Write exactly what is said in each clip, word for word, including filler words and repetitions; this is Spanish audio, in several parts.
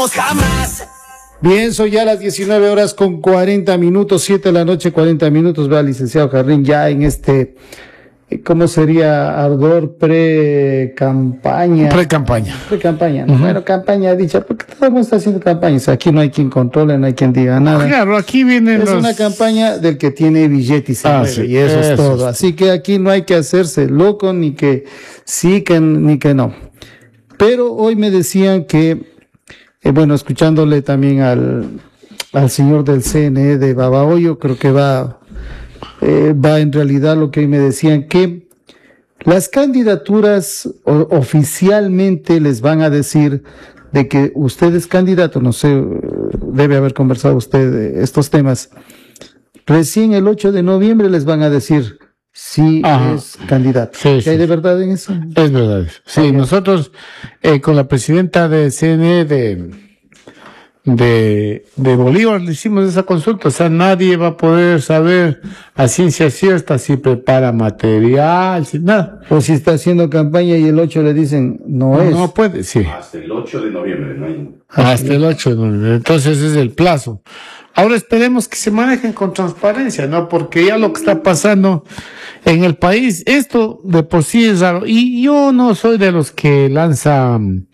olvidaremos jamás. Bien, son ya las diecinueve horas con cuarenta minutos, siete de la noche, cuarenta minutos. Vea, licenciado Jarrín, ya en este, ¿cómo sería? Ardor pre-campaña. Pre-campaña. Pre-campaña, ¿no? Uh-huh. Bueno, campaña dicha, porque todo el mundo está haciendo campañas. Aquí no hay quien controle, no hay quien diga nada. Claro, aquí vienen Es los... una campaña del que tiene billete y se Ah, mueve, sí, y eso, eso es todo. es. Así que aquí no hay que hacerse loco, ni que sí, que, ni que no. Pero hoy me decían que, eh, bueno, escuchándole también al, al señor del C N E de Babahoyo, creo que va, eh, va en realidad lo que hoy me decían, que las candidaturas o, oficialmente les van a decir de que usted es candidato, no sé, debe haber conversado usted de estos temas. Recién el ocho de noviembre les van a decir si Ajá. es candidato. Sí, ¿Qué sí. hay de verdad en eso? Es verdad. Sí, Ah, nosotros eh, con la presidenta de C N E de, de, de Bolívar le hicimos esa consulta. O sea, nadie va a poder saber a ciencia cierta si prepara material, si nada. O si está haciendo campaña y el ocho le dicen no, No, es. no puede, sí. Hasta el ocho de noviembre, ¿no? hay- Hasta el ocho de noviembre. Entonces es el plazo. Ahora esperemos que se manejen con transparencia, ¿no? Porque ya lo que está pasando en el país, esto de por sí es raro. Y yo no soy de los que lanzan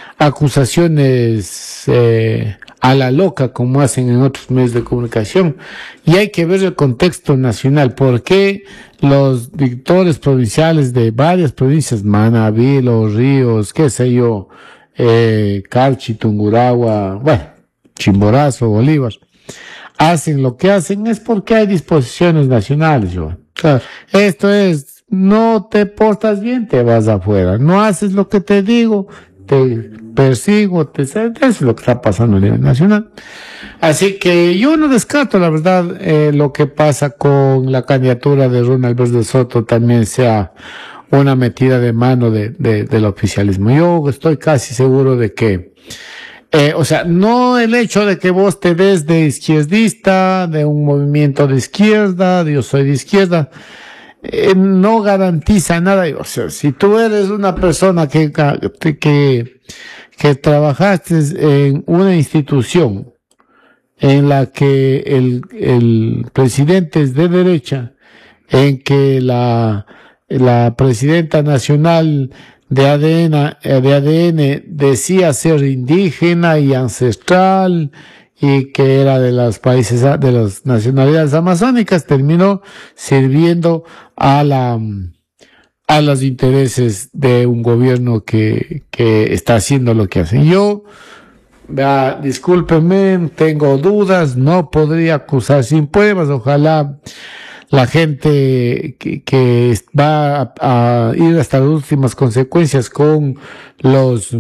acusaciones eh, a la loca como hacen en otros medios de comunicación. Y hay que ver el contexto nacional. ¿Por qué los dictadores provinciales de varias provincias, Manabí, Los Ríos, qué sé yo, eh, Carchi, Tungurahua, bueno, Chimborazo, Bolívar, hacen lo que hacen? Es porque hay disposiciones nacionales, Joan. Claro. Esto es, no te portas bien, te vas afuera. No haces lo que te digo, te persigo, te... Eso es lo que está pasando a nivel nacional. Así que yo no descarto, la verdad, eh, lo que pasa con la candidatura de Ronald Verde Soto también sea una metida de mano de, de, del oficialismo. Yo estoy casi seguro de que Eh, o sea, no el hecho de que vos te des de izquierdista, de un movimiento de izquierda, de yo soy de izquierda, eh, no garantiza nada. O sea, si tú eres una persona que, que, que trabajaste en una institución en la que el, el presidente es de derecha, en que la, la presidenta nacional de A D N, de A D N decía ser indígena y ancestral y que era de los países, de las nacionalidades amazónicas, terminó sirviendo a la, a los intereses de un gobierno que, que está haciendo lo que hace. Yo, vea, discúlpenme, tengo dudas, no podría acusar sin pruebas, ojalá la gente que, que va a, a ir hasta las últimas consecuencias con los,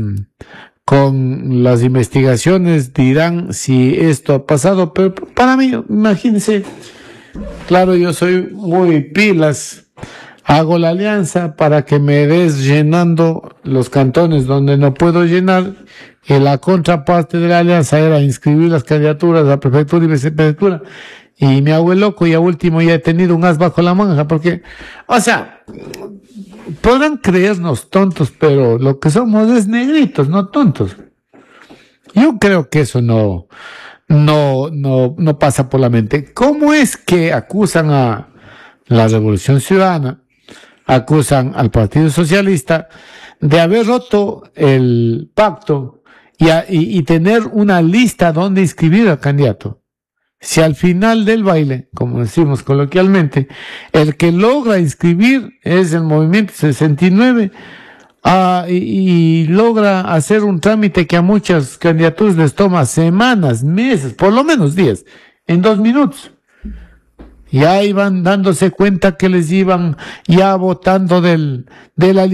con las investigaciones dirán si esto ha pasado, pero para mí, imagínense, claro, yo soy muy pilas, hago la alianza para que me des llenando los cantones donde no puedo llenar, y la contraparte de la alianza era inscribir las candidaturas a prefectura y viceprefectura, y me hago el loco y a último ya he tenido un as bajo la manga, porque, o sea, podrán creernos tontos, pero lo que somos es negritos, no tontos. Yo creo que eso no, no, no, no pasa por la mente. ¿Cómo es que acusan a la Revolución Ciudadana, acusan al Partido Socialista de haber roto el pacto y, a, y, y tener una lista donde inscribir al candidato? Si al final del baile, como decimos coloquialmente, el que logra inscribir es el Movimiento sesenta y nueve, uh, y, y logra hacer un trámite que a muchas candidaturas les toma semanas, meses, por lo menos días, en dos minutos. Ya iban dándose cuenta que les iban ya votando del, de la